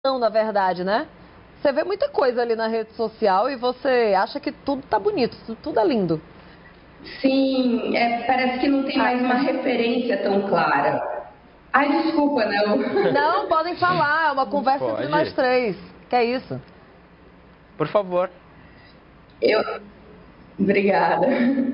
Não, na verdade, né? Você vê muita coisa ali na rede social e você acha que tudo tá bonito, tudo é lindo. Sim, parece que não tem mais uma referência tão clara. Ai, desculpa, não. Não, podem falar, é uma conversa entre nós três. Que é isso? Por favor. Obrigada.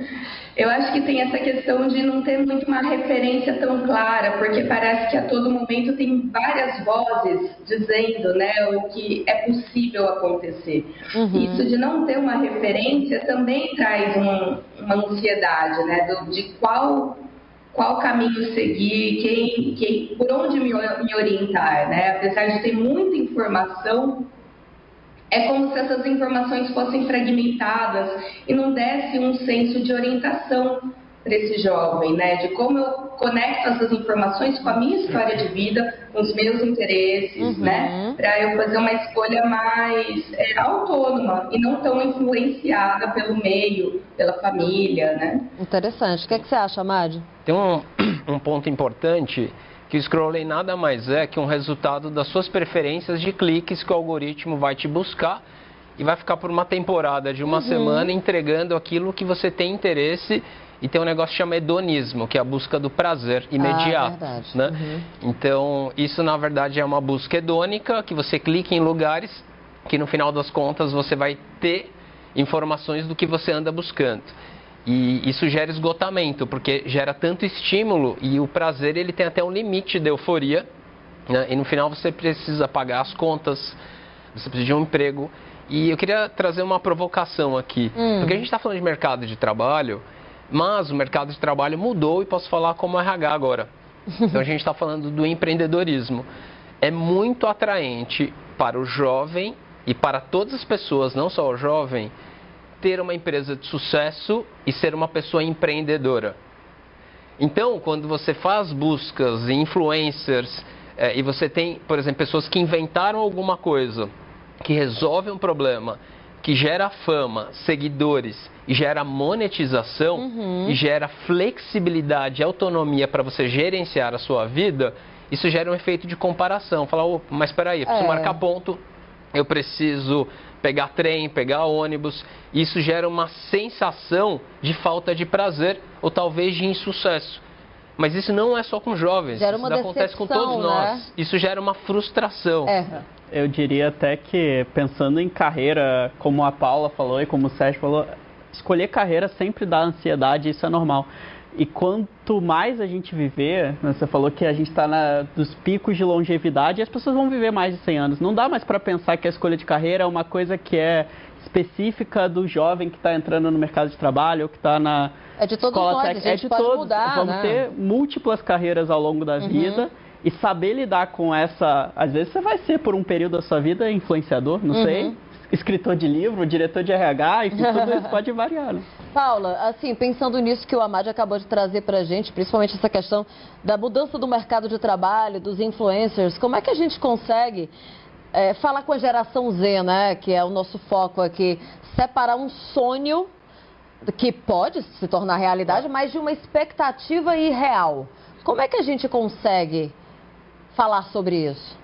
Eu acho que tem essa questão de não ter muito uma referência tão clara, porque parece que a todo momento tem várias vozes dizendo, né, o que é possível acontecer. Isso de não ter uma referência também traz uma ansiedade, né, de qual caminho seguir, por onde me orientar, né? Apesar de ter muita informação, é como se essas informações fossem fragmentadas e não desse um senso de orientação para esse jovem, né? De como eu conecto essas informações com a minha história de vida, com os meus interesses, né? Para eu fazer uma escolha mais autônoma e não tão influenciada pelo meio, pela família, né? Interessante. O que você acha, Madi? Tem um ponto importante, que o scrolling nada mais é que um resultado das suas preferências de cliques que o algoritmo vai te buscar e vai ficar por uma temporada de uma semana entregando aquilo que você tem interesse. E tem um negócio que chama hedonismo, que é a busca do prazer imediato, né? Então, isso na verdade é uma busca hedônica, que você clica em lugares que no final das contas você vai ter informações do que você anda buscando. E isso gera esgotamento, porque gera tanto estímulo e o prazer ele tem até um limite de euforia, né? E no final você precisa pagar as contas, você precisa de um emprego. E eu queria trazer uma provocação aqui, porque a gente está falando de mercado de trabalho, mas o mercado de trabalho mudou e posso falar como RH agora. Então a gente está falando do empreendedorismo. É muito atraente para o jovem e para todas as pessoas, não só o jovem, ter uma empresa de sucesso e ser uma pessoa empreendedora. Então, quando você faz buscas em influencers e você tem, por exemplo, pessoas que inventaram alguma coisa, que resolve um problema, que gera fama, seguidores e gera monetização e gera flexibilidade e autonomia para você gerenciar a sua vida, isso gera um efeito de comparação. Falar, mas espera aí, eu preciso marcar ponto, eu preciso pegar trem, pegar ônibus. Isso gera uma sensação de falta de prazer ou talvez de insucesso. Mas isso não é só com jovens, gera isso acontece com todos nós. Né? Isso gera uma frustração. Eu diria até que, pensando em carreira, como a Paula falou e como o Sérgio falou, escolher carreira sempre dá ansiedade, isso é normal. E quanto mais a gente viver, você falou que a gente está dos picos de longevidade e as pessoas vão viver mais de 100 anos. Não dá mais para pensar que a escolha de carreira é uma coisa que é específica do jovem que está entrando no mercado de trabalho ou que está na escola técnica. É de todos. Mudar, vamos ter múltiplas carreiras ao longo da vida e saber lidar com essa... Às vezes você vai ser, por um período da sua vida, influenciador, não sei, escritor de livro, diretor de RH, enfim, tudo isso pode variar, né? Paula, assim, pensando nisso que o Amad acabou de trazer pra gente, principalmente essa questão da mudança do mercado de trabalho, dos influencers, como é que a gente consegue falar com a geração Z, né, que é o nosso foco aqui, separar um sonho que pode se tornar realidade, mas de uma expectativa irreal? Como é que a gente consegue falar sobre isso?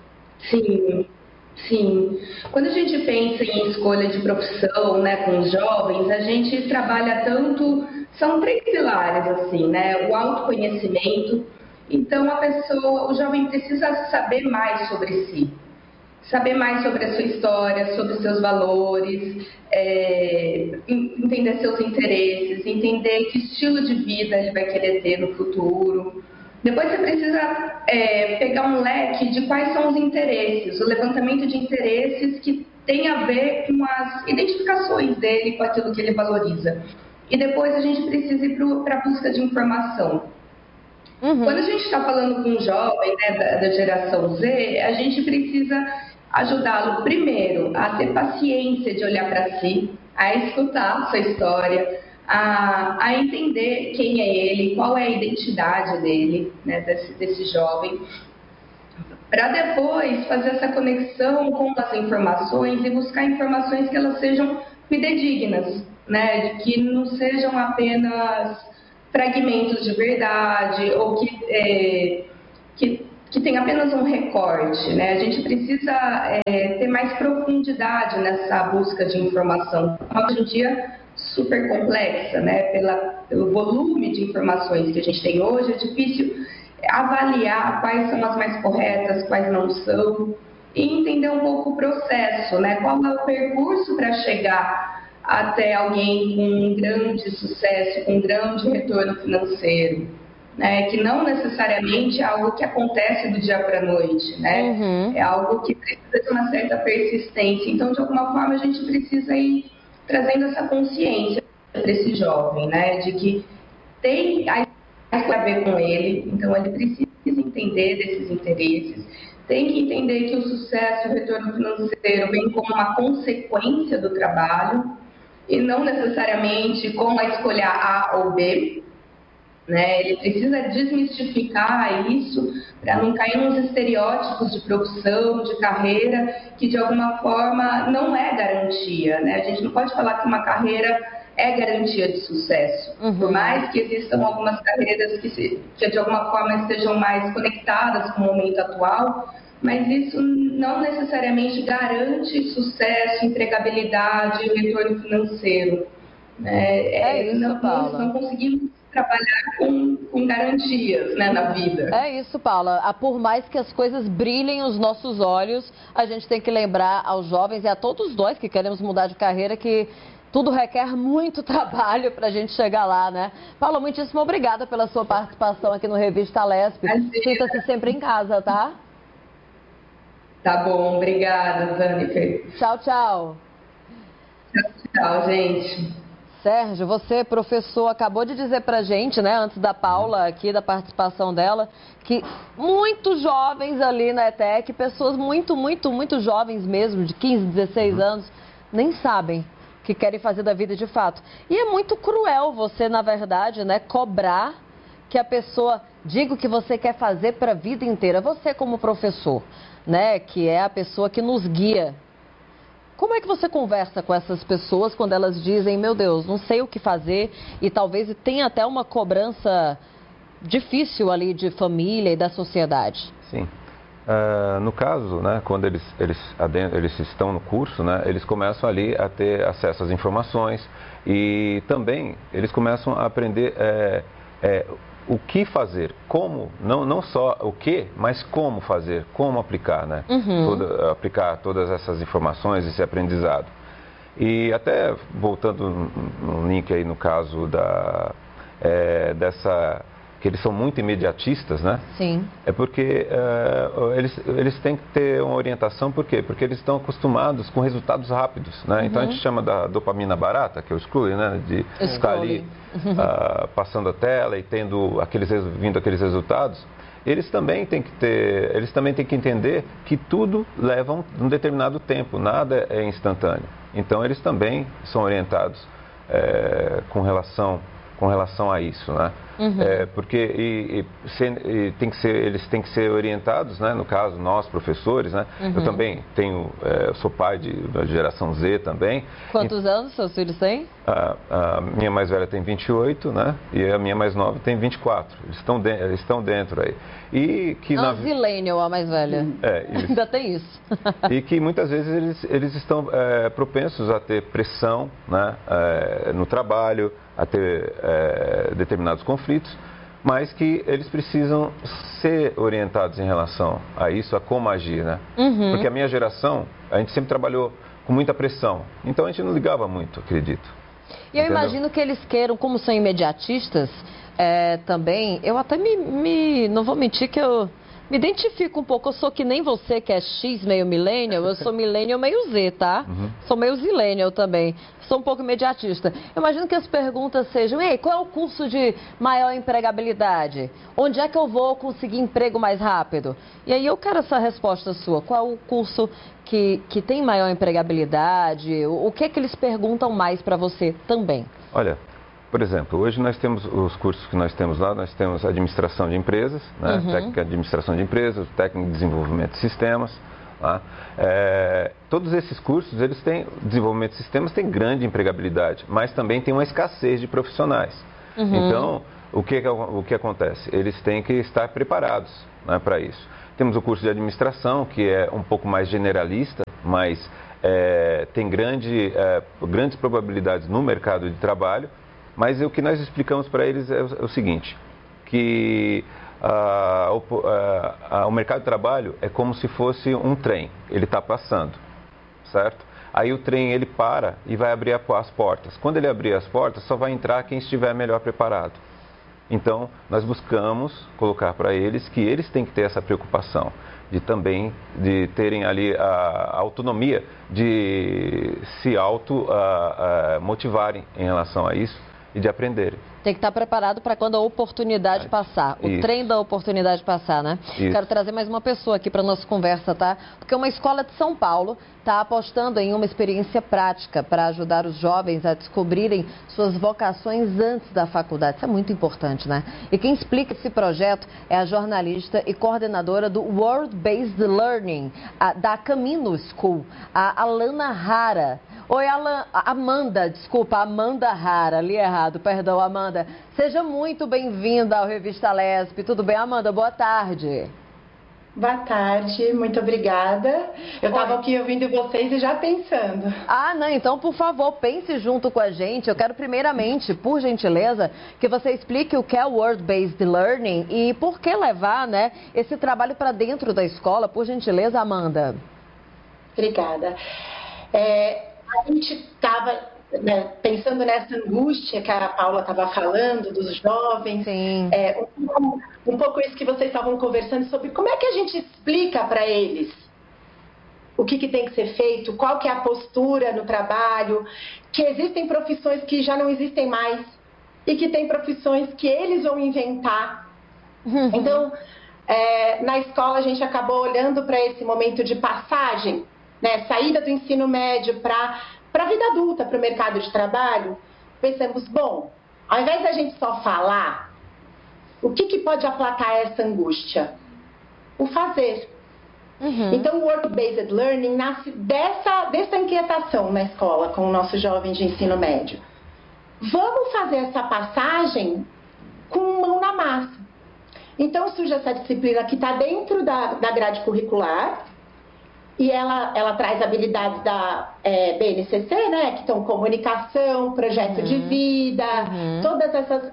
Sim. Quando a gente pensa em escolha de profissão, né, com os jovens, a gente trabalha tanto, são 3 pilares, assim, né, o autoconhecimento. Então, o jovem precisa saber mais sobre si, saber mais sobre a sua história, sobre os seus valores, entender seus interesses, entender que estilo de vida ele vai querer ter no futuro. Depois você precisa pegar um leque de quais são os interesses, o levantamento de interesses que tem a ver com as identificações dele, com aquilo que ele valoriza. E depois a gente precisa ir para a busca de informação. Quando a gente está falando com um jovem, né, da geração Z, a gente precisa ajudá-lo primeiro a ter paciência de olhar para si, a escutar a sua história, a entender quem é ele, qual é a identidade dele, né, desse jovem, para depois fazer essa conexão com as informações e buscar informações que elas sejam fidedignas, né, que não sejam apenas fragmentos de verdade ou que que tem apenas um recorte, né? A gente precisa ter mais profundidade nessa busca de informação. Hoje em dia, super complexa, né? Pelo volume de informações que a gente tem hoje, é difícil avaliar quais são as mais corretas, quais não são, e entender um pouco o processo, né? Qual é o percurso para chegar até alguém com um grande sucesso, com um grande retorno financeiro, né? Que não necessariamente é algo que acontece do dia para a noite, né? É algo que precisa de uma certa persistência. Então, de alguma forma, a gente precisa ir trazendo essa consciência para esse jovem, né? De que tem a ver com ele, então ele precisa entender desses interesses, tem que entender que o sucesso e o retorno financeiro vem como uma consequência do trabalho e não necessariamente como a escolha A ou B, né? Ele precisa desmistificar isso para não cair nos estereótipos de profissão, de carreira, que de alguma forma não é garantia, né? A gente não pode falar que uma carreira é garantia de sucesso. Por mais que existam algumas carreiras que de alguma forma estejam mais conectadas com o momento atual, mas isso não necessariamente garante sucesso, empregabilidade e retorno financeiro. Não conseguimos trabalhar com garantias, né, na vida. É isso, Paula. Por mais que as coisas brilhem os nossos olhos, a gente tem que lembrar aos jovens e a todos nós que queremos mudar de carreira que tudo requer muito trabalho para a gente chegar lá, né? Paula, muitíssimo obrigada pela sua participação aqui no Revista Lesp. Sinta-se sempre em casa, tá? Tá bom, obrigada, Zanifer. Tchau, tchau. Tchau, gente. Sérgio, você, professor, acabou de dizer pra gente, né, antes da Paula aqui, da participação dela, que muitos jovens ali na ETEC, pessoas muito jovens mesmo, de 15, 16 anos, nem sabem que querem fazer da vida de fato. E é muito cruel você, na verdade, né, cobrar que a pessoa diga o que você quer fazer para a vida inteira. Você como professor, né, que é a pessoa que nos guia. Como é que você conversa com essas pessoas quando elas dizem, meu Deus, não sei o que fazer, e talvez tenha até uma cobrança difícil ali de família e da sociedade? Sim. No caso, né, quando eles estão no curso, né, eles começam ali a ter acesso às informações e também eles começam a aprender o que fazer, como, não só o que, mas como fazer, como aplicar, né? Aplicar todas essas informações, esse aprendizado. E até voltando no link aí no caso que eles são muito imediatistas, né? Sim. É porque eles têm que ter uma orientação, por quê? Porque eles estão acostumados com resultados rápidos, né? Então a gente chama da dopamina barata, que é o scrolling, né? De estar ali passando a tela e vindo aqueles resultados. Eles também têm que entender que tudo leva um determinado tempo, nada é instantâneo. Então eles também são orientados com relação a isso, né? Porque eles têm que ser orientados, né? No caso, nós professores, né? Eu também sou pai de geração Z também. Quantos anos seus filhos têm? A minha mais velha tem 28, né? E a minha mais nova tem 24. Eles estão dentro aí. E que Zillennial, a mais velha. Ainda tem isso. E que muitas vezes eles estão propensos a ter pressão, né? No trabalho, a ter determinados conflitos, mas que eles precisam ser orientados em relação a isso, a como agir, né? Porque a minha geração, a gente sempre trabalhou com muita pressão, então a gente não ligava muito, acredito. E eu imagino que eles queiram, como são imediatistas, também, eu até não vou mentir que eu me identifico um pouco. Eu sou que nem você, que é X meio millennial, eu sou millennial meio Z, tá? Sou meio zillennial também. Sou um pouco imediatista. Eu imagino que as perguntas sejam, ei, qual é o curso de maior empregabilidade? Onde é que eu vou conseguir emprego mais rápido? E aí eu quero essa resposta sua. Qual é o curso que tem maior empregabilidade? O que é que eles perguntam mais para você também? Olha, por exemplo, hoje nós temos os cursos que nós temos lá, nós temos administração de empresas, né? Técnica de administração de empresas, técnica de desenvolvimento de sistemas. Tá? Todos esses cursos, eles têm, desenvolvimento de sistemas tem grande empregabilidade, mas também tem uma escassez de profissionais. Então, o que acontece? Eles têm que estar preparados, né, para isso. Temos o curso de administração, que é um pouco mais generalista, mas tem grandes probabilidades no mercado de trabalho. Mas o que nós explicamos para eles é o seguinte, que o mercado de trabalho é como se fosse um trem, ele está passando, certo? Aí o trem ele para e vai abrir as portas. Quando ele abrir as portas, só vai entrar quem estiver melhor preparado. Então, nós buscamos colocar para eles que eles têm que ter essa preocupação de terem ali a autonomia de se motivarem em relação a isso e de aprenderem. Tem que estar preparado para quando a oportunidade passar. O trem da oportunidade passar, né? Isso. Quero trazer mais uma pessoa aqui para a nossa conversa, tá? Porque uma escola de São Paulo está apostando em uma experiência prática para ajudar os jovens a descobrirem suas vocações antes da faculdade. Isso é muito importante, né? E quem explica esse projeto é a jornalista e coordenadora do World Based Learning, da Camino School, a Alana Hara. Oi, Amanda Hara, li errado, perdão, Amanda. Seja muito bem-vinda ao Revista Lesp. Tudo bem, Amanda? Boa tarde. Boa tarde, muito obrigada. Eu estava aqui ouvindo vocês e já pensando. Não, então, por favor, pense junto com a gente. Eu quero, primeiramente, por gentileza, que você explique o que é o World Based Learning e por que levar, né, esse trabalho para dentro da escola. Por gentileza, Amanda. Obrigada. A gente estava pensando nessa angústia que a Paula estava falando, dos jovens, um pouco isso que vocês estavam conversando sobre como é que a gente explica para eles o que tem que ser feito, qual que é a postura no trabalho, que existem profissões que já não existem mais e que tem profissões que eles vão inventar. Então, na escola a gente acabou olhando para esse momento de passagem, né, saída do ensino médio para a vida adulta, para o mercado de trabalho. Pensamos, bom, ao invés da gente só falar, o que pode aplacar essa angústia? O fazer. Então, o Work-Based Learning nasce dessa inquietação na escola com o nosso jovem de ensino médio. Vamos fazer essa passagem com mão na massa. Então, surge essa disciplina que está dentro da grade curricular e ela traz habilidades da BNCC, né, que estão comunicação, projeto de vida, todas essas...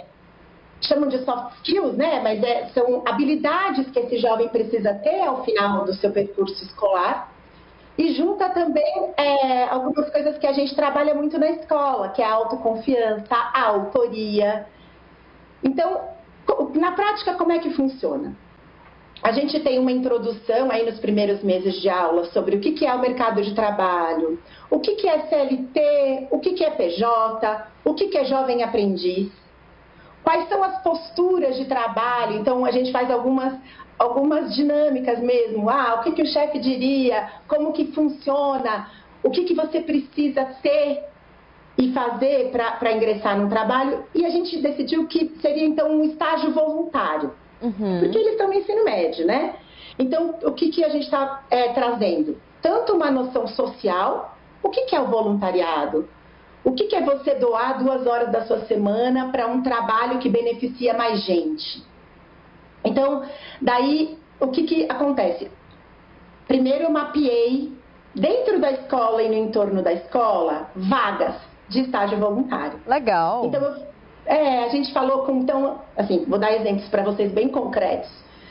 chamam de soft skills, né? Mas são habilidades que esse jovem precisa ter ao final do seu percurso escolar. E junta também algumas coisas que a gente trabalha muito na escola, que é a autoconfiança, a autoria. Então, na prática, como é que funciona? A gente tem uma introdução aí nos primeiros meses de aula sobre o que é o mercado de trabalho, o que é CLT, o que é PJ, o que é jovem aprendiz. Quais são as posturas de trabalho? Então, a gente faz algumas dinâmicas mesmo. O que o chefe diria? Como que funciona? O que você precisa ter e fazer para ingressar no trabalho? E a gente decidiu que seria, então, um estágio voluntário. Porque eles estão no ensino médio, né? Então, o que a gente está trazendo? Tanto uma noção social, o que é o voluntariado? O que é você doar 2 horas da sua semana para um trabalho que beneficia mais gente? Então, daí, o que acontece? Primeiro, eu mapeei, dentro da escola e no entorno da escola, vagas de estágio voluntário. Legal. Então, a gente falou com, então, assim, vou dar exemplos para vocês bem concretos.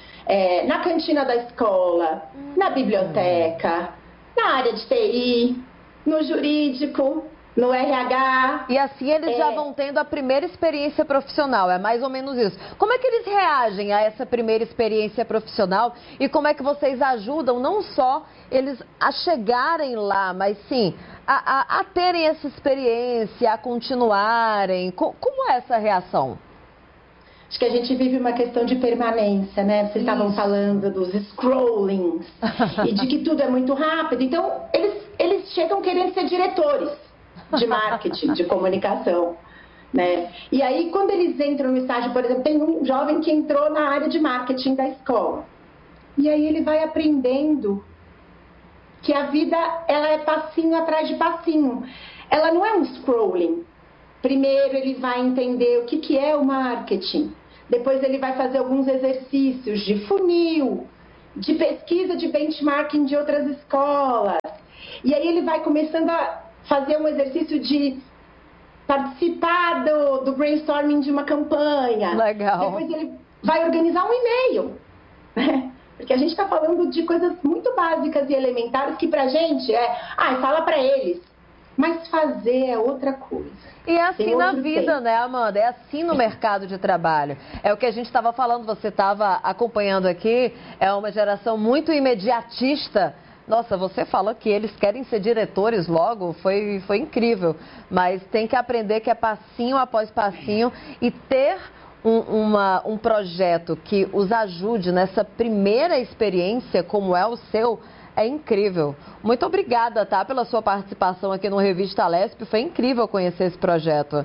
Na cantina da escola, na biblioteca, na área de TI, no jurídico, no RH. E assim eles já vão tendo a primeira experiência profissional, é mais ou menos isso. Como é que eles reagem a essa primeira experiência profissional e como é que vocês ajudam não só eles a chegarem lá, mas sim a terem essa experiência, a continuarem? Como é essa reação? Acho que a gente vive uma questão de permanência, né? Vocês estavam falando dos scrollings e de que tudo é muito rápido. Então, eles chegam querendo ser diretores de marketing, de comunicação, né? E aí, quando eles entram no estágio, por exemplo, tem um jovem que entrou na área de marketing da escola. E aí ele vai aprendendo que a vida, ela é passinho atrás de passinho. Ela não é um scrolling. Primeiro ele vai entender o que é o marketing. Depois ele vai fazer alguns exercícios de funil. de pesquisa de benchmarking de outras escolas. E aí ele vai começando a fazer um exercício de participar do brainstorming de uma campanha. Legal. Depois ele vai organizar um e-mail, né? Porque a gente está falando de coisas muito básicas e elementares que pra gente fala para eles. Mas fazer é outra coisa. E é assim na vida, né, Amanda? É assim no mercado de trabalho. É o que a gente estava falando, você estava acompanhando aqui, é uma geração muito imediatista. Nossa, você falou que eles querem ser diretores logo, foi incrível. Mas tem que aprender que é passinho após passinho e ter um projeto que os ajude nessa primeira experiência, como é o seu, é incrível. Muito obrigada, tá, pela sua participação aqui no Revista Alesp. Foi incrível conhecer esse projeto.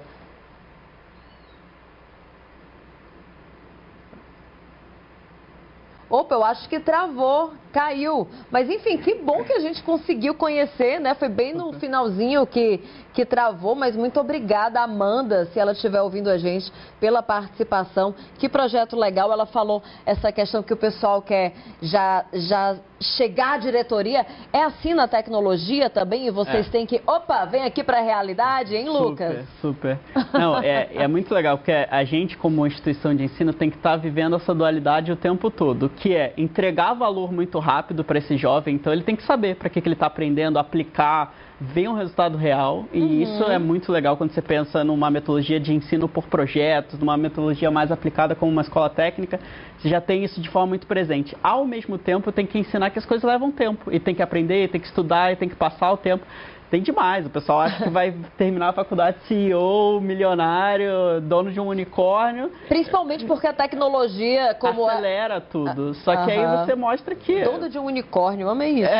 Opa, eu acho que travou, caiu. Mas enfim, que bom que a gente conseguiu conhecer, né? Foi bem no finalzinho que travou, mas muito obrigada, Amanda, se ela estiver ouvindo a gente, pela participação. Que projeto legal, ela falou essa questão que o pessoal quer já chegar à diretoria. É assim na tecnologia também? E vocês têm que, vem aqui para a realidade, hein, Lucas? Super. Não, é muito legal, porque a gente, como instituição de ensino, tem que estar vivendo essa dualidade o tempo todo, que é entregar valor muito rápido para esse jovem. Então ele tem que saber para que ele está aprendendo, aplicar, ver um resultado real. E isso é muito legal quando você pensa numa metodologia de ensino por projetos, numa metodologia mais aplicada como uma escola técnica. Você já tem isso de forma muito presente. Ao mesmo tempo, tem que ensinar que as coisas levam tempo. E tem que aprender, tem que estudar, e tem que passar o tempo. Tem demais. O pessoal acha que vai terminar a faculdade CEO, milionário, dono de um unicórnio. Principalmente porque a tecnologia, como acelera tudo. Só que aí você mostra que... Dono de um unicórnio, amei isso.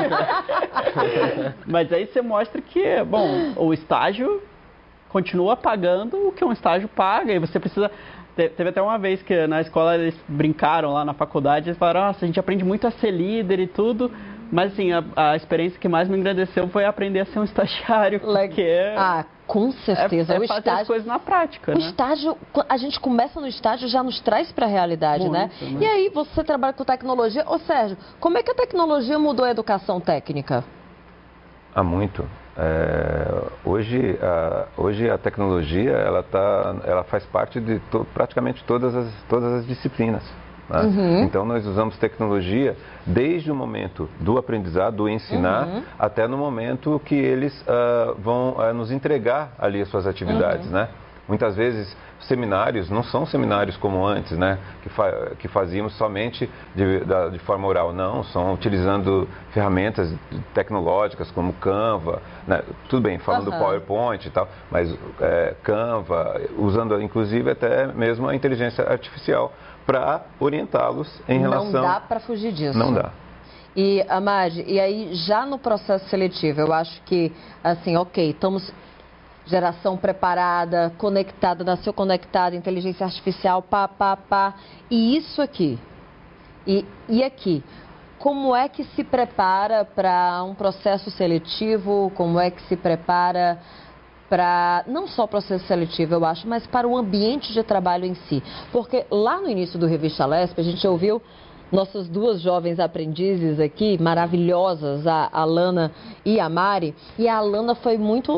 Mas aí você mostra que, bom, o estágio continua pagando o que um estágio paga. E você precisa... Teve até uma vez que na escola eles brincaram lá na faculdade, eles falaram, nossa, a gente aprende muito a ser líder e tudo, mas assim, a experiência que mais me engrandeceu foi aprender a ser um estagiário. Com certeza. O fazer as coisas na prática, né? Estágio, a gente começa no estágio, já nos traz para a realidade, né? E aí você trabalha com tecnologia. Ô Sérgio, como é que a tecnologia mudou a educação técnica? Muito. Hoje a tecnologia ela faz parte de praticamente todas as disciplinas. Né? Então nós usamos tecnologia desde o momento do aprendizado, do ensinar, até no momento que eles vão nos entregar ali as suas atividades, né? Muitas vezes seminários não são seminários como antes, né? Que fazíamos somente de forma oral, não, são utilizando ferramentas tecnológicas como Canva, né? Tudo bem, falando do PowerPoint e tal, mas Canva, usando inclusive até mesmo a inteligência artificial para orientá-los em relação... Não dá para fugir disso. Não dá. E, Amade, e aí já no processo seletivo, eu acho que, assim, estamos... Geração preparada, conectada, nasceu conectada, inteligência artificial, E isso aqui, e aqui, como é que se prepara para um processo seletivo? Como é que se prepara para, não só o processo seletivo, eu acho, mas para o ambiente de trabalho em si? Porque lá no início do Revista Alesp, a gente ouviu nossas duas jovens aprendizes aqui, maravilhosas, a Alana e a Mari, e a Alana foi muito...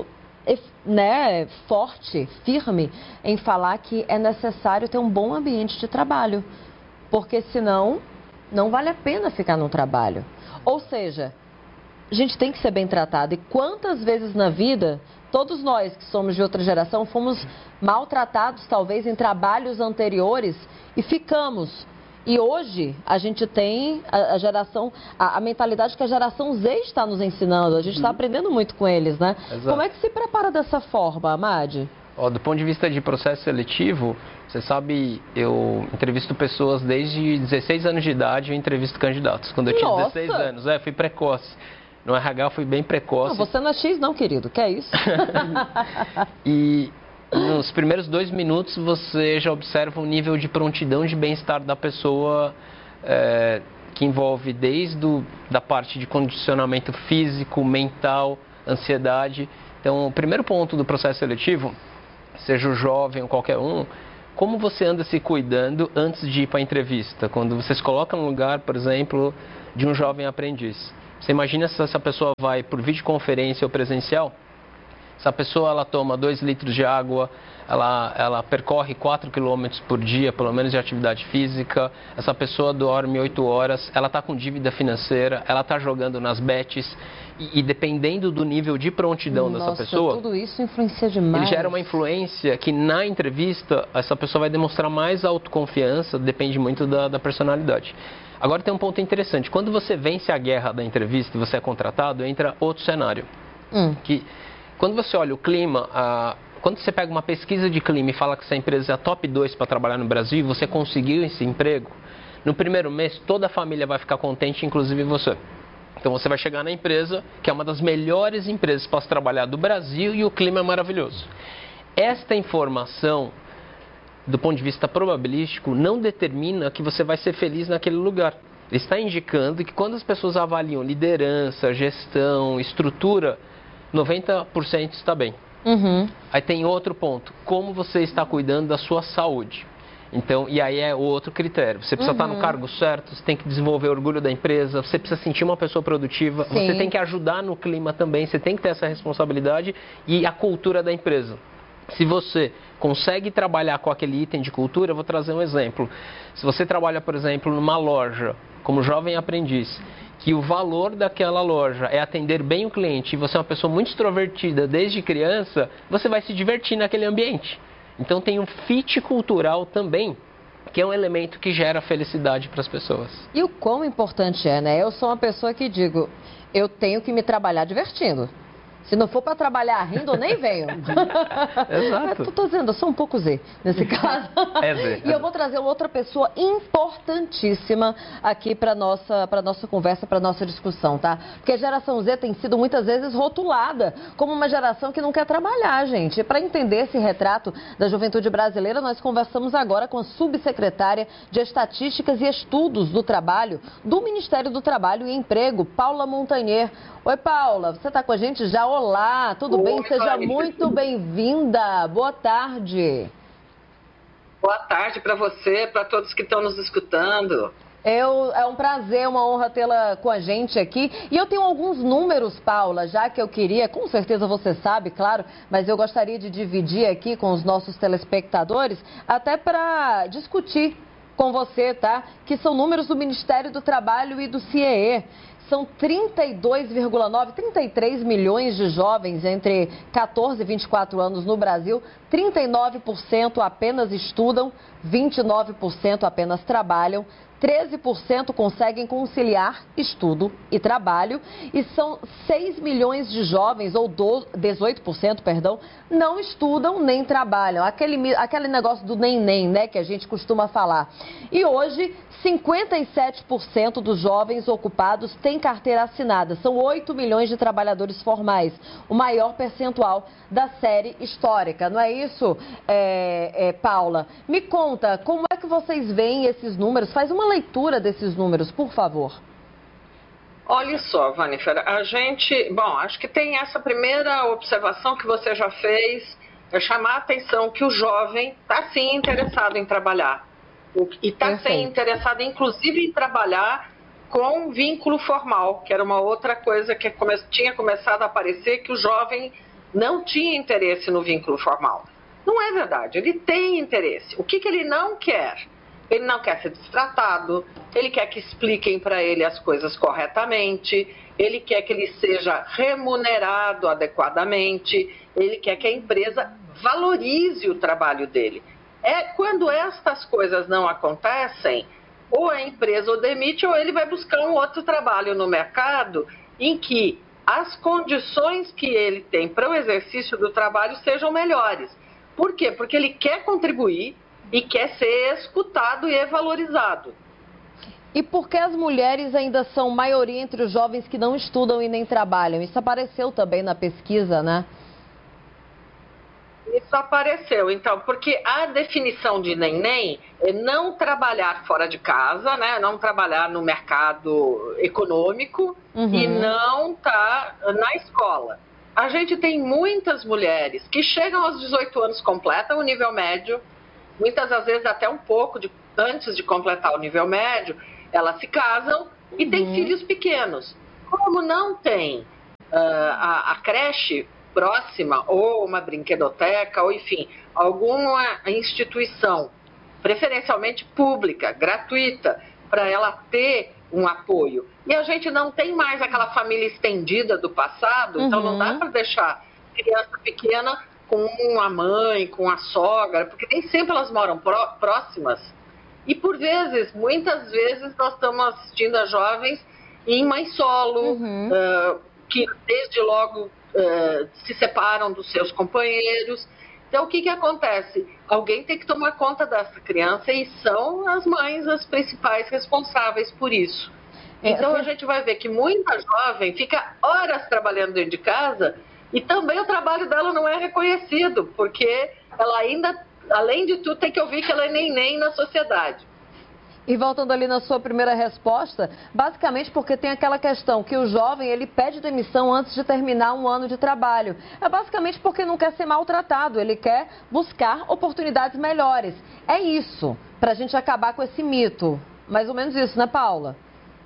forte, firme em falar que é necessário ter um bom ambiente de trabalho, porque senão não vale a pena ficar no trabalho. Ou seja, a gente tem que ser bem tratado. E quantas vezes na vida, todos nós que somos de outra geração, fomos maltratados talvez em trabalhos anteriores e ficamos. E hoje a gente tem a mentalidade que a geração Z está nos ensinando. A gente está aprendendo muito com eles, né? Exato. Como é que se prepara dessa forma, Amade? Do ponto de vista de processo seletivo, você sabe, eu entrevisto pessoas desde 16 anos de idade, eu entrevisto candidatos. Quando eu tinha 16 anos, fui precoce. No RH eu fui bem precoce. Não, você não é X não, querido, que é isso? E... nos primeiros 2 minutos você já observa o nível de prontidão de bem-estar da pessoa, que envolve desde da parte de condicionamento físico, mental, ansiedade. Então, o primeiro ponto do processo seletivo, seja o jovem ou qualquer um, como você anda se cuidando antes de ir para a entrevista? Quando você se coloca no lugar, por exemplo, de um jovem aprendiz. Você imagina se essa pessoa vai por videoconferência ou presencial? Essa pessoa, ela toma 2 litros de água, ela percorre 4 quilômetros por dia, pelo menos de atividade física. Essa pessoa dorme 8 horas, ela está com dívida financeira, ela está jogando nas bets. E dependendo do nível de prontidão dessa pessoa... tudo isso influencia demais. Ele gera uma influência que na entrevista, essa pessoa vai demonstrar mais autoconfiança, depende muito da personalidade. Agora tem um ponto interessante. Quando você vence a guerra da entrevista e você é contratado, entra outro cenário. Que... Quando você olha o clima, quando você pega uma pesquisa de clima e fala que essa empresa é a top 2 para trabalhar no Brasil e você conseguiu esse emprego, no primeiro mês toda a família vai ficar contente, inclusive você. Então você vai chegar na empresa, que é uma das melhores empresas para se trabalhar do Brasil e o clima é maravilhoso. Esta informação, do ponto de vista probabilístico, não determina que você vai ser feliz naquele lugar. Ele está indicando que quando as pessoas avaliam liderança, gestão, estrutura, 90% está bem. Aí tem outro ponto, como você está cuidando da sua saúde. Então, e aí é outro critério. Você precisa estar no cargo certo, você tem que desenvolver orgulho da empresa, você precisa sentir uma pessoa produtiva, você tem que ajudar no clima também, você tem que ter essa responsabilidade e a cultura da empresa. Se você consegue trabalhar com aquele item de cultura, eu vou trazer um exemplo. Se você trabalha, por exemplo, numa loja, como jovem aprendiz, que o valor daquela loja é atender bem o cliente e você é uma pessoa muito extrovertida desde criança, você vai se divertir naquele ambiente. Então tem um fit cultural também, que é um elemento que gera felicidade para as pessoas. E o quão importante é, né? Eu sou uma pessoa que digo, eu tenho que me trabalhar divertindo. Se não for para trabalhar rindo, eu nem venho. Exato. Estou dizendo, eu sou um pouco Z nesse caso. Zé. E eu vou trazer outra pessoa importantíssima aqui para nossa conversa, para nossa discussão, tá? Porque a geração Z tem sido muitas vezes rotulada como uma geração que não quer trabalhar, gente. Para entender esse retrato da juventude brasileira, nós conversamos agora com a subsecretária de Estatísticas e Estudos do Trabalho do Ministério do Trabalho e Emprego, Paula Montagnier. Oi, Paula, você está com a gente já? Olá, tudo bem? Seja muito bem-vinda. Boa tarde. Boa tarde para você, para todos que estão nos escutando. É um prazer, uma honra tê-la com a gente aqui. E eu tenho alguns números, Paula, já que eu queria, com certeza você sabe, claro, mas eu gostaria de dividir aqui com os nossos telespectadores, até para discutir com você, tá? Que são números do Ministério do Trabalho e do CIEE. São 33 milhões de jovens entre 14 e 24 anos no Brasil. 39% apenas estudam, 29% apenas trabalham. 13% conseguem conciliar estudo e trabalho e são 6 milhões de jovens, ou 18%, perdão, não estudam nem trabalham. Aquele negócio do nem, né, que a gente costuma falar. E hoje, 57% dos jovens ocupados têm carteira assinada. São 8 milhões de trabalhadores formais, o maior percentual da série histórica. Não é isso, Paula? Me conta, como é que vocês veem esses números? Faz uma leitura desses números, por favor. Olha só, Vanifera, acho que tem essa primeira observação que você já fez, é chamar a atenção que o jovem está sim interessado em trabalhar. E está sim interessado, inclusive, em trabalhar com vínculo formal, que era uma outra coisa que tinha começado a aparecer, que o jovem não tinha interesse no vínculo formal. Não é verdade, ele tem interesse. O que ele não quer? Ele não quer ser destratado, ele quer que expliquem para ele as coisas corretamente, ele quer que ele seja remunerado adequadamente, ele quer que a empresa valorize o trabalho dele. Quando estas coisas não acontecem, ou a empresa o demite ou ele vai buscar um outro trabalho no mercado em que as condições que ele tem para o exercício do trabalho sejam melhores. Por quê? Porque ele quer contribuir e quer ser escutado e é valorizado. E por que as mulheres ainda são maioria entre os jovens que não estudam e nem trabalham? Isso apareceu também na pesquisa, né? Isso apareceu, então, porque a definição de neném é não trabalhar fora de casa, né? Não trabalhar no mercado econômico e não estar na escola. A gente tem muitas mulheres que chegam aos 18 anos, completam o nível médio, muitas das vezes até um pouco antes de completar o nível médio, elas se casam e têm filhos pequenos. Como não tem a creche próxima, ou uma brinquedoteca, ou enfim, alguma instituição, preferencialmente pública, gratuita, para ela ter um apoio. E a gente não tem mais aquela família estendida do passado, então não dá para deixar criança pequena com a mãe, com a sogra, porque nem sempre elas moram próximas. E por vezes, muitas vezes, nós estamos assistindo a jovens em mãe solo, que desde logo se separam dos seus companheiros. Então, o que acontece? Alguém tem que tomar conta dessa criança e são as mães as principais responsáveis por isso. Então, a gente vai ver que muita jovem fica horas trabalhando dentro de casa e também o trabalho dela não é reconhecido, porque ela ainda, além de tudo, tem que ouvir que ela é neném na sociedade. E voltando ali na sua primeira resposta, basicamente porque tem aquela questão que o jovem, ele pede demissão antes de terminar um ano de trabalho. É basicamente porque não quer ser maltratado, ele quer buscar oportunidades melhores. É isso, para a gente acabar com esse mito. Mais ou menos isso, né, Paula?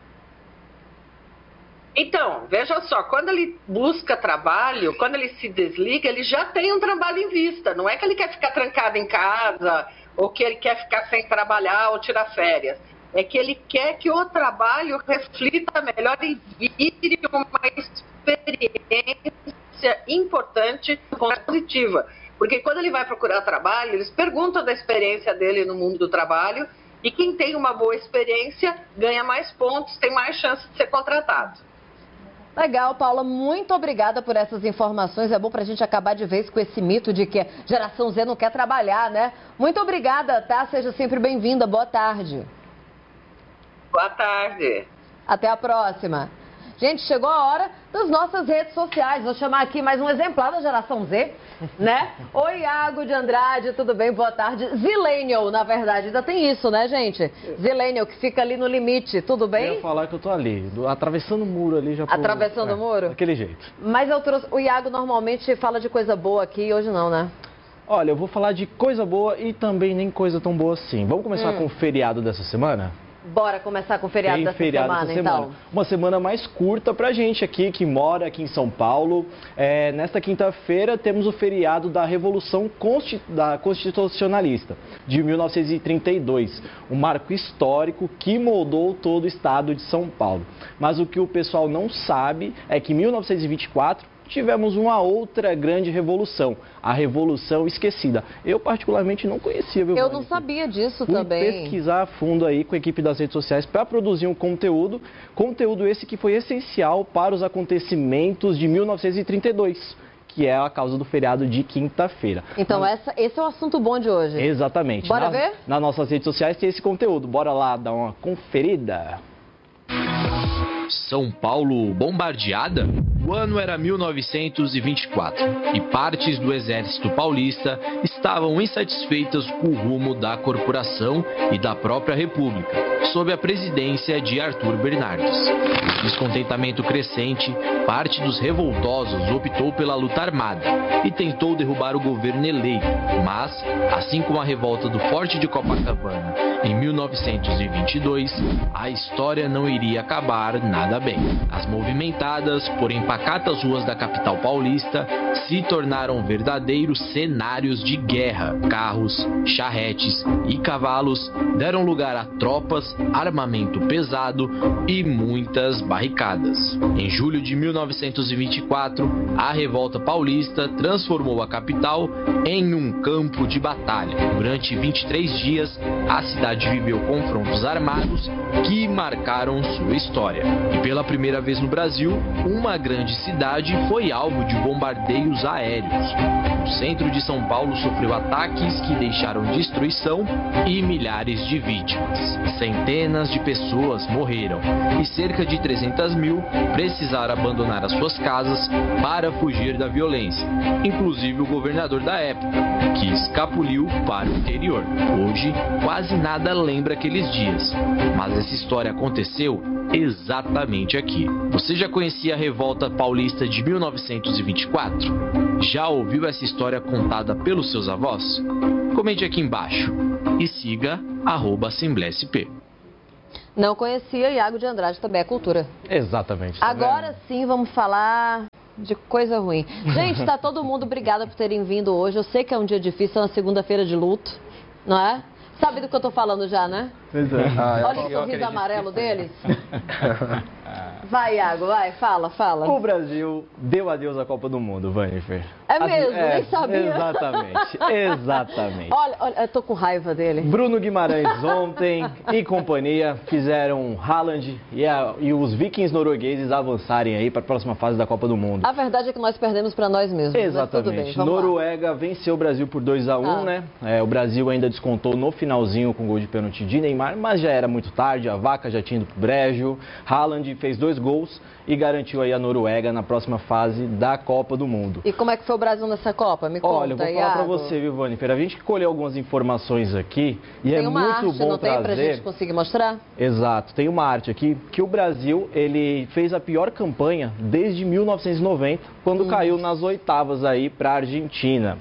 Então, veja só, quando ele busca trabalho, quando ele se desliga, ele já tem um trabalho em vista. Não é que ele quer ficar trancado em casa, ou que ele quer ficar sem trabalhar ou tirar férias. É que ele quer que o trabalho reflita melhor e vire uma experiência importante, positiva. Porque quando ele vai procurar trabalho, eles perguntam da experiência dele no mundo do trabalho, e quem tem uma boa experiência ganha mais pontos, tem mais chance de ser contratado. Legal, Paula, muito obrigada por essas informações. É bom para a gente acabar de vez com esse mito de que a geração Z não quer trabalhar, né? Muito obrigada, tá? Seja sempre bem-vinda. Boa tarde. Boa tarde. Até a próxima. Gente, chegou a hora das nossas redes sociais. Vou chamar aqui mais um exemplar da geração Z, né? Oi, Iago de Andrade, tudo bem? Boa tarde. Zillennial, na verdade, ainda tem isso, né, gente? Zillennial, que fica ali no limite, tudo bem? Eu ia falar que eu tô ali, atravessando o muro ali já. Atravessando o muro? Daquele jeito. Mas eu trouxe... O Iago normalmente fala de coisa boa aqui, hoje não, né? Olha, eu vou falar de coisa boa e também nem coisa tão boa assim. Vamos começar com o feriado dessa semana? Bora começar com o feriado dessa semana, então. Uma semana mais curta pra gente aqui, que mora aqui em São Paulo. Nesta quinta-feira temos o feriado da Revolução Constitucionalista, de 1932. Um marco histórico que moldou todo o estado de São Paulo. Mas o que o pessoal não sabe é que em 1924... tivemos uma outra grande revolução, a Revolução Esquecida. Eu, particularmente, não conhecia, viu, Eu não sabia disso também. Fui pesquisar a fundo aí com a equipe das redes sociais para produzir um conteúdo esse que foi essencial para os acontecimentos de 1932, que é a causa do feriado de quinta-feira. Então, esse é o assunto bom de hoje. Exatamente. Bora ver? Nas nossas redes sociais tem esse conteúdo. Bora lá dar uma conferida. São Paulo bombardeada? O ano era 1924 e partes do exército paulista estavam insatisfeitas com o rumo da corporação e da própria república, sob a presidência de Arthur Bernardes. Descontentamento crescente, parte dos revoltosos optou pela luta armada e tentou derrubar o governo eleito, mas, assim como a revolta do Forte de Copacabana em 1922, a história não iria acabar nada bem. As movimentadas, porém pacatas ruas da capital paulista se tornaram verdadeiros cenários de guerra. Carros, charretes e cavalos deram lugar a tropas, armamento pesado e muitas barricadas. Em julho de 1924, a revolta paulista transformou a capital em um campo de batalha. Durante 23 dias, a cidade viveu confrontos armados que marcaram sua história. E pela primeira vez no Brasil, uma grande cidade foi alvo de bombardeios aéreos. O centro de São Paulo sofreu ataques que deixaram destruição e milhares de vítimas. Centenas de pessoas morreram e cerca de 300 mil precisaram abandonar as suas casas para fugir da violência, inclusive o governador da época, que escapuliu para o interior. Hoje, quase nada lembra aqueles dias, mas essa história aconteceu exatamente aqui. Você já conhecia a Revolta Paulista de 1924? Já ouviu essa história contada pelos seus avós? Comente aqui embaixo e siga @AssembleiaSP. Não conhecia, Iago de Andrade também é cultura. Exatamente. Agora sim vamos falar de coisa ruim. Gente, tá todo mundo, obrigada por terem vindo hoje. Eu sei que é um dia difícil, é uma segunda-feira de luto, não é? Sabe do que eu tô falando já, né? Pois é. Olha o sorriso amarelo deles. Vai, Iago, vai, fala. O Brasil deu adeus à Copa do Mundo, Vannifer. É mesmo, nem sabia. Exatamente. Olha, eu tô com raiva dele. Bruno Guimarães ontem e companhia fizeram Haaland e os vikings noruegueses avançarem aí para a próxima fase da Copa do Mundo. A verdade é que nós perdemos para nós mesmos. Exatamente. Mas tudo bem, Noruega venceu o Brasil por 2-1, né? O Brasil ainda descontou no finalzinho com gol de pênalti de Neymar, mas já era muito tarde, a vaca já tinha ido pro brejo. Haaland fez 2 gols e garantiu aí a Noruega na próxima fase da Copa do Mundo. E como é que foi o Brasil nessa Copa? Me conta, Olha, eu vou falar pra você, viu, Vannifer? A gente colheu algumas informações aqui e é muito bom não trazer... tem pra gente conseguir mostrar? Exato, tem uma arte aqui que o Brasil, ele fez a pior campanha desde 1990, quando caiu nas oitavas aí pra Argentina.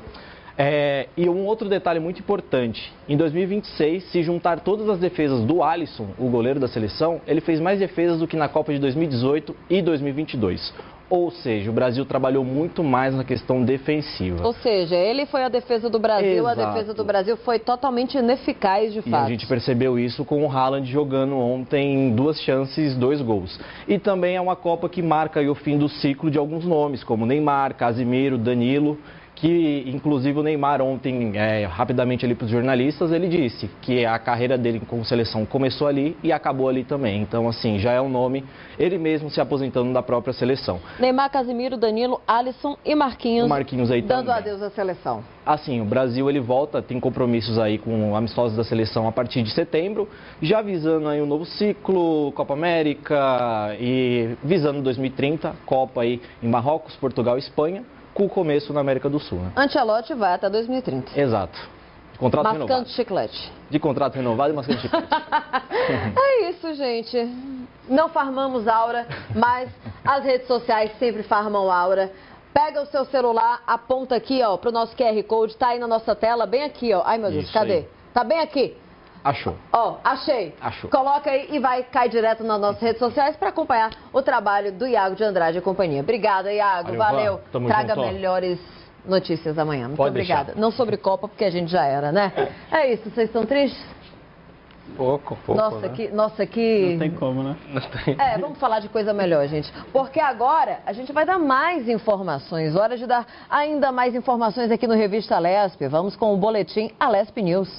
E um outro detalhe muito importante, em 2026, se juntar todas as defesas do Alisson, o goleiro da seleção, ele fez mais defesas do que na Copa de 2018 e 2022. Ou seja, o Brasil trabalhou muito mais na questão defensiva. Ou seja, ele foi a defesa do Brasil, Exato. A defesa do Brasil foi totalmente ineficaz de fato. E a gente percebeu isso com o Haaland jogando ontem 2 chances, 2 gols. E também é uma Copa que marca aí o fim do ciclo de alguns nomes, como Neymar, Casemiro, Danilo, que inclusive o Neymar ontem, rapidamente ali para os jornalistas, ele disse que a carreira dele com seleção começou ali e acabou ali também. Então, assim, já é um nome, ele mesmo se aposentando da própria seleção. Neymar, Casemiro, Danilo, Alisson e Marquinhos. Marquinhos aí dando também. adeus à seleção. Assim, o Brasil ele volta, tem compromissos aí com amistosos da seleção a partir de setembro, já visando aí um novo ciclo, Copa América e visando 2030, Copa aí em Marrocos, Portugal e Espanha, com o começo na América do Sul. Né? Ancelotti vai até 2030. Exato. Contrato mascando renovado. Chiclete. De contrato renovado e mascando chiclete. É isso, gente. Não farmamos aura, mas as redes sociais sempre farmam aura. Pega o seu celular, aponta aqui, ó, pro nosso QR Code, tá aí na nossa tela, bem aqui, ó. Ai, meu Deus, cadê? Aí. Tá bem aqui. Achou. Ó, achei. Achou. Coloca aí e vai cair direto nas nossas redes sociais para acompanhar o trabalho do Iago de Andrade e companhia. Obrigada, Iago. Valeu. Traga melhores notícias amanhã. Muito obrigada. Deixar. Não sobre Copa, porque a gente já era, né? É isso. Vocês estão tristes? Pouco, nossa, né? Não tem como, né? Vamos falar de coisa melhor, gente. Porque agora a gente vai dar mais informações. Hora de dar ainda mais informações aqui no Revista Alesp. Vamos com o boletim Alesp News.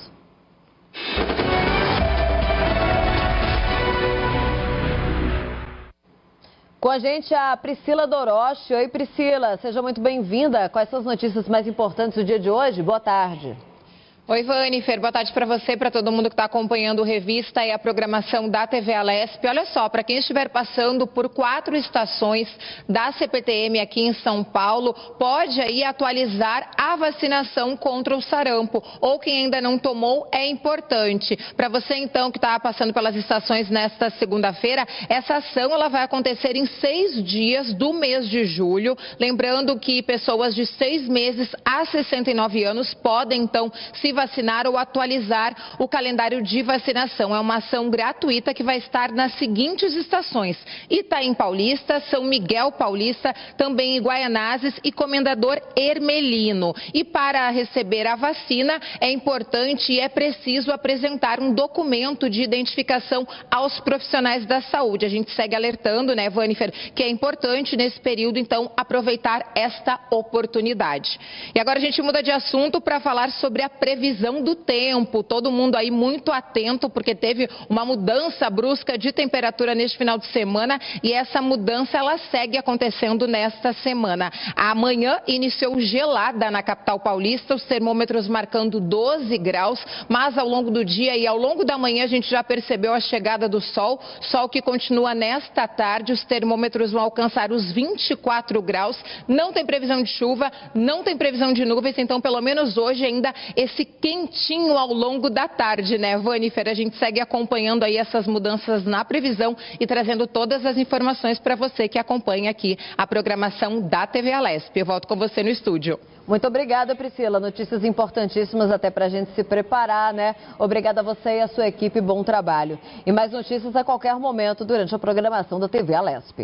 Com a gente a Priscila Doroshi. Oi, Priscila, seja muito bem-vinda. Quais são as notícias mais importantes do dia de hoje? Boa tarde. Oi, Vannifer. Boa tarde para você, para todo mundo que está acompanhando o Revista e a programação da TV Alesp. Olha só, para quem estiver passando por 4 estações da CPTM aqui em São Paulo, pode aí atualizar a vacinação contra o sarampo. Ou quem ainda não tomou, é importante. Para você, então, que está passando pelas estações nesta segunda-feira, essa ação ela vai acontecer em 6 dias do mês de julho. Lembrando que pessoas de 6 meses a 69 anos podem, então, se vacinar ou atualizar o calendário de vacinação. É uma ação gratuita que vai estar nas seguintes estações: Itaim Paulista, São Miguel Paulista, também em Guaianazes e Comendador Hermelino. E para receber a vacina é importante e é preciso apresentar um documento de identificação aos profissionais da saúde. A gente segue alertando, né, Vannifer, que é importante nesse período, então, aproveitar esta oportunidade. E agora a gente muda de assunto para falar sobre a previsão do tempo. Todo mundo aí muito atento, porque teve uma mudança brusca de temperatura neste final de semana e essa mudança ela segue acontecendo nesta semana. Amanhã iniciou gelada na capital paulista, os termômetros marcando 12 graus, mas ao longo do dia e ao longo da manhã a gente já percebeu a chegada do sol que continua nesta tarde, os termômetros vão alcançar os 24 graus, não tem previsão de chuva, não tem previsão de nuvens, então pelo menos hoje ainda esse quentinho ao longo da tarde, né, Vanifer? A gente segue acompanhando aí essas mudanças na previsão e trazendo todas as informações para você que acompanha aqui a programação da TV Alesp. Eu volto com você no estúdio. Muito obrigada, Priscila. Notícias importantíssimas até para a gente se preparar, né? Obrigada a você e a sua equipe. Bom trabalho. E mais notícias a qualquer momento durante a programação da TV Alesp.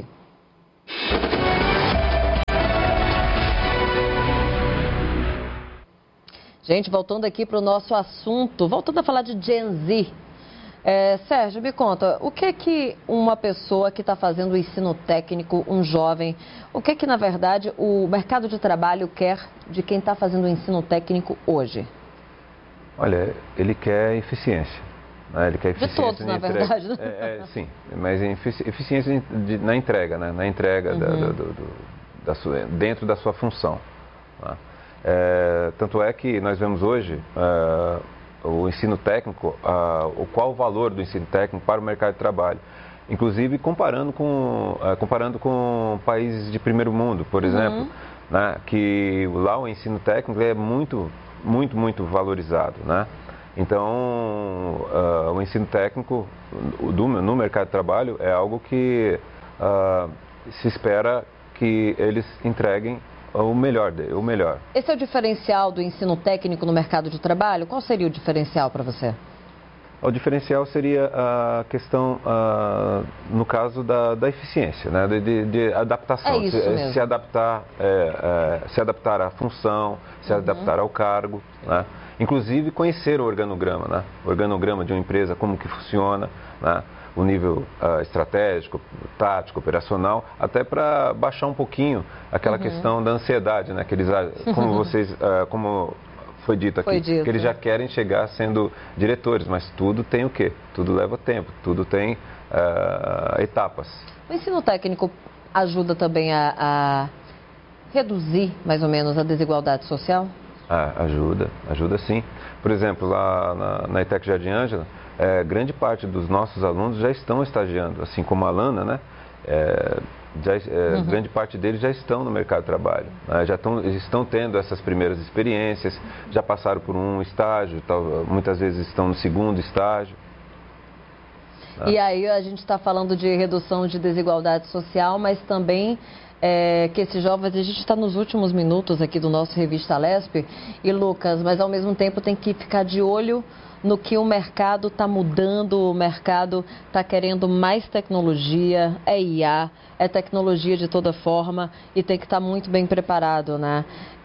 Gente, voltando aqui para o nosso assunto, voltando a falar de Gen Z. Sérgio, me conta, o que é que uma pessoa que está fazendo o ensino técnico, um jovem, o que é que, na verdade, o mercado de trabalho quer de quem está fazendo o ensino técnico hoje? Olha, ele quer eficiência. Né? Ele quer eficiência de todos, na verdade, né? Sim, mas eficiência na entrega, né? Na entrega dentro da sua função. Né? Tanto é que nós vemos hoje o ensino técnico, qual o valor do ensino técnico para o mercado de trabalho. Inclusive comparando com países de primeiro mundo, por exemplo, né, que lá o ensino técnico é muito valorizado. Né? Então, o ensino técnico no mercado de trabalho é algo que se espera que eles entreguem o melhor. Esse é o diferencial do ensino técnico no mercado de trabalho? Qual seria o diferencial para você? O diferencial seria a questão, no caso da eficiência, né? de adaptação, é isso mesmo. se adaptar à função, se adaptar ao cargo, né? Inclusive conhecer o organograma, né? O organograma de uma empresa, como que funciona, né? O nível estratégico, tático, operacional, até para baixar um pouquinho aquela questão da ansiedade, né? Que eles, como foi dito aqui, que eles já querem chegar sendo diretores, mas tudo tem o quê? Tudo leva tempo, tudo tem etapas. O ensino técnico ajuda também a reduzir, mais ou menos, a desigualdade social? Ajuda sim. Por exemplo, lá na ETEC Jardim Ângela, grande parte dos nossos alunos já estão estagiando, assim como a Alana, né? Grande parte deles já estão no mercado de trabalho, né? Já estão tendo essas primeiras experiências, já passaram por um estágio, muitas vezes estão no segundo estágio. Né? E aí a gente está falando de redução de desigualdade social, mas também que esses jovens, a gente está nos últimos minutos aqui do nosso Revista Alesp, e Lucas, mas ao mesmo tempo tem que ficar de olho no que o mercado está mudando, o mercado está querendo mais tecnologia, é IA, é tecnologia de toda forma e tem que estar muito bem preparado, né?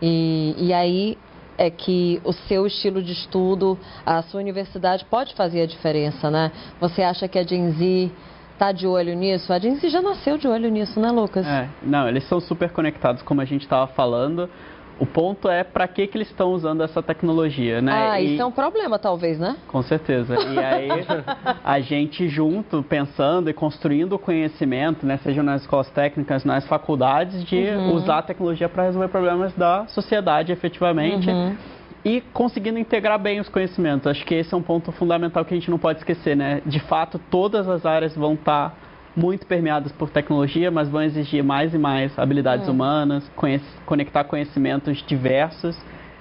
E aí é que o seu estilo de estudo, a sua universidade pode fazer a diferença, né? Você acha que a Gen Z está de olho nisso? A Gen Z já nasceu de olho nisso, né, Lucas? Não, eles são super conectados, como a gente estava falando. O ponto é para que eles estão usando essa tecnologia, né? Isso é um problema, talvez, né? Com certeza. E aí, a gente junto, pensando e construindo o conhecimento, né? Seja nas escolas técnicas, nas faculdades, de usar a tecnologia para resolver problemas da sociedade, efetivamente. E conseguindo integrar bem os conhecimentos. Acho que esse é um ponto fundamental que a gente não pode esquecer, né? De fato, todas as áreas vão estar muito permeadas por tecnologia, mas vão exigir mais e mais habilidades humanas, conectar conhecimentos diversos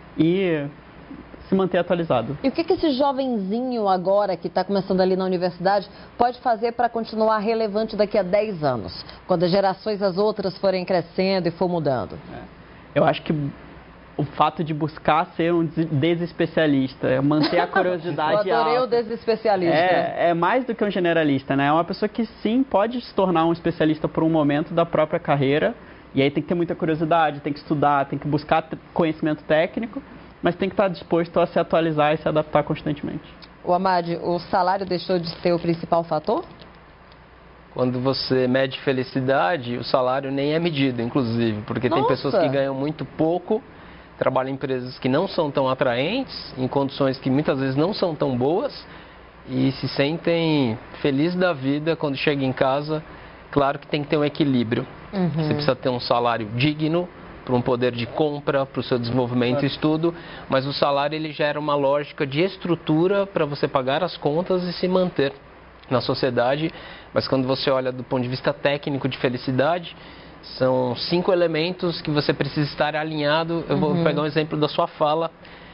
e se manter atualizado. E o que esse jovenzinho agora, que está começando ali na universidade, pode fazer para continuar relevante daqui a 10 anos, quando as gerações as outras forem crescendo e for mudando? Eu acho que o fato de buscar ser um desespecialista, manter a curiosidade Eu adorei alta. o desespecialista. É mais do que um generalista, né? É uma pessoa que sim pode se tornar um especialista por um momento da própria carreira. E aí tem que ter muita curiosidade, tem que estudar, tem que buscar conhecimento técnico, mas tem que estar disposto a se atualizar e se adaptar constantemente. O Amad, o salário deixou de ser o principal fator? Quando você mede felicidade, o salário nem é medido, inclusive, porque tem pessoas que ganham muito pouco, trabalham em empresas que não são tão atraentes, em condições que muitas vezes não são tão boas e se sentem felizes da vida quando chegam em casa. Claro que tem que ter um equilíbrio. Você precisa ter um salário digno para um poder de compra, para o seu desenvolvimento e estudo, mas o salário ele gera uma lógica de estrutura para você pagar as contas e se manter na sociedade. Mas quando você olha do ponto de vista técnico de felicidade, são 5 elementos que você precisa estar alinhado. Eu vou pegar um exemplo da sua fala.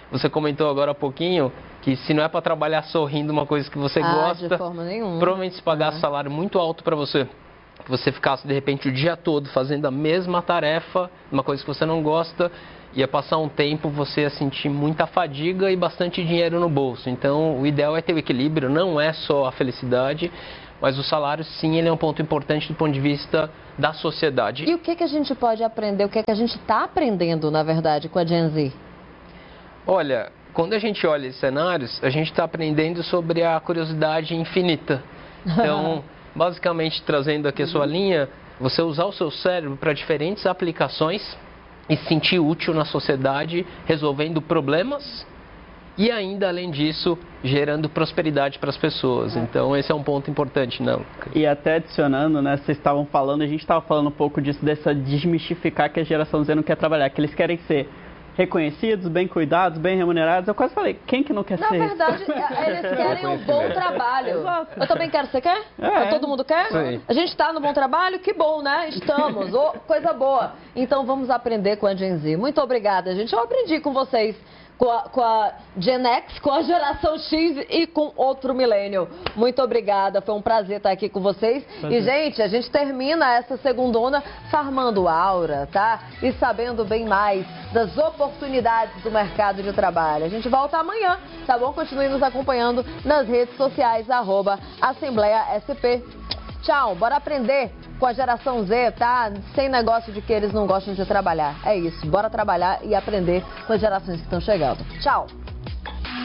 Você comentou agora há pouquinho que se não é para trabalhar sorrindo uma coisa que você gosta, de forma nenhuma. Provavelmente se pagasse salário muito alto para você, que você ficasse de repente o dia todo fazendo a mesma tarefa, uma coisa que você não gosta, ia passar um tempo, você ia sentir muita fadiga e bastante dinheiro no bolso. Então, o ideal é ter o equilíbrio, não é só a felicidade, mas o salário, sim, ele é um ponto importante do ponto de vista da sociedade. E o que a gente pode aprender, o que a gente está aprendendo, na verdade, com a Gen Z? Olha, quando a gente olha esses cenários, a gente está aprendendo sobre a curiosidade infinita. Então, basicamente, trazendo aqui a sua linha, você usar o seu cérebro para diferentes aplicações e se sentir útil na sociedade, resolvendo problemas e ainda, além disso, gerando prosperidade para as pessoas. Então, esse é um ponto importante, não? E até adicionando, né, vocês estavam falando, a gente estava falando um pouco disso, dessa desmistificar que a geração Z não quer trabalhar, que eles querem ser reconhecidos, bem cuidados, bem remunerados. Eu quase falei, quem que não quer ser isso? Na verdade, eles querem um bom trabalho. Exato. Eu também quero, você quer? Todo mundo quer? Sim. A gente está no bom trabalho? Que bom, né? Estamos, coisa boa. Então vamos aprender com a Gen Z. Muito obrigada, gente. Eu aprendi com vocês. Com a Gen X, com a geração X e com outro milênio. Muito obrigada, foi um prazer estar aqui com vocês. E, gente, a gente termina essa segundona farmando aura, tá? E sabendo bem mais das oportunidades do mercado de trabalho. A gente volta amanhã, tá bom? Continue nos acompanhando nas redes sociais, @AssembleiaSP. Tchau, bora aprender com a geração Z, tá? Sem negócio de que eles não gostam de trabalhar. É isso, bora trabalhar e aprender com as gerações que estão chegando. Tchau!